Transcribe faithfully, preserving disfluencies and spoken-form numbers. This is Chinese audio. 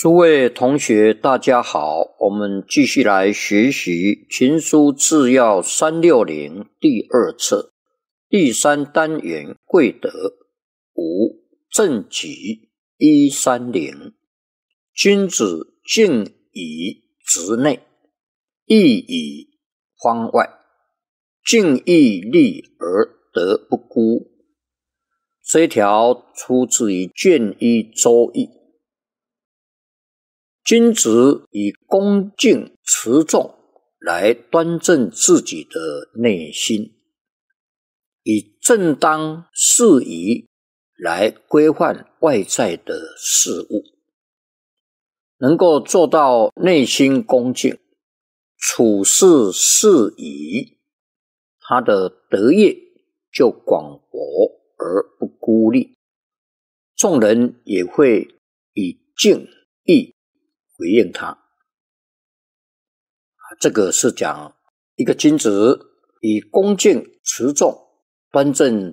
诸位同学大家好，我们继续来学习《群书治要三六零》第二册第三单元贵德五正己一三零。君子敬以直内，义以方外，敬义利而德不孤。这一条出自于卷一周易。君子以恭敬持重来端正自己的内心，以正当事宜来规范外在的事物，能够做到内心恭敬，处事适宜，他的德业就广博而不孤立，众人也会以敬义回应他。这个是讲一个君子以恭敬持重端正